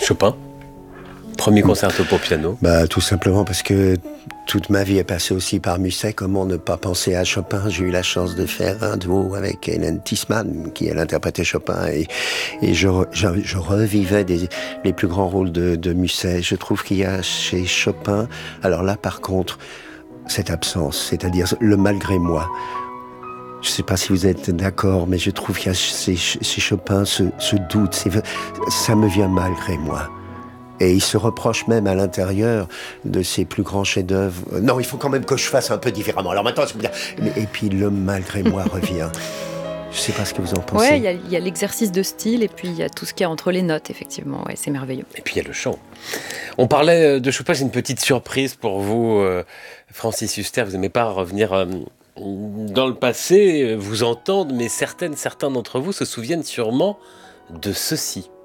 Chopin, premier concerto pour piano. Tout simplement parce que toute ma vie est passée aussi par Musset. Comment ne pas penser à Chopin? J'ai eu la chance de faire un duo avec Hélène Tissmann, qui elle interprétait Chopin, et je revivais les plus grands rôles de Musset. Je trouve qu'il y a chez Chopin, alors là par contre, cette absence, c'est-à-dire le malgré moi. Je ne sais pas si vous êtes d'accord, mais je trouve qu'il y a chez Chopin ce doute, ça me vient malgré moi. Et il se reproche même à l'intérieur de ses plus grands chefs-d'œuvre. Non, il faut quand même que je fasse un peu différemment. Alors maintenant, et puis le malgré moi revient. Je ne sais pas ce que vous en pensez. Oui, il y a l'exercice de style et puis il y a tout ce qu'il y a entre les notes, effectivement. Ouais, c'est merveilleux. Et puis il y a le chant. On parlait de Chopin, j'ai une petite surprise pour vous, Francis Huster. Vous n'aimez pas revenir dans le passé, vous entendre, mais certains d'entre vous se souviennent sûrement de ceci.